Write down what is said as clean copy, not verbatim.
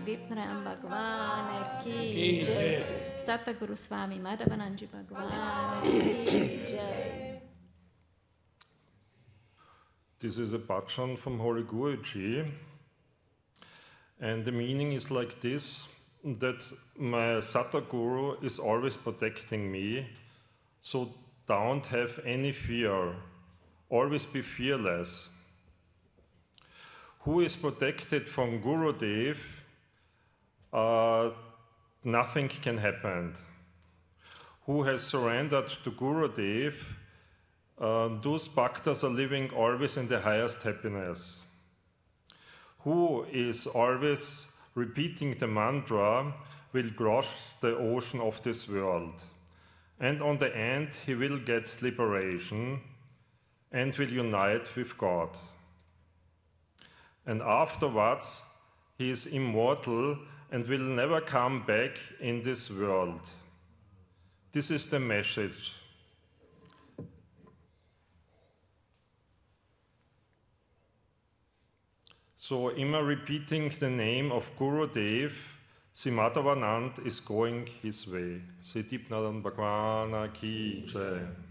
Dipnarayam Bhagwan Ki Jai. Sataguru Swami Madhavananji Bhagwan Ki Jai. This is a bhajan from Holy Guruji, and the meaning is like this, that my Sataguru is always protecting me, so don't have any fear, always be fearless. Who is protected from Gurudev, nothing can happen. Who has surrendered to Gurudev, those bhaktas are living always in the highest happiness. Who is always repeating the mantra will cross the ocean of this world. And on the end, he will get liberation and will unite with God. And afterwards, he is immortal and will never come back in this world. This is the message. So, immer repeating the name of Gurudev, Sri Madhavanand is going his way. Sri Dipnarayam Bhagwan Ki Jai.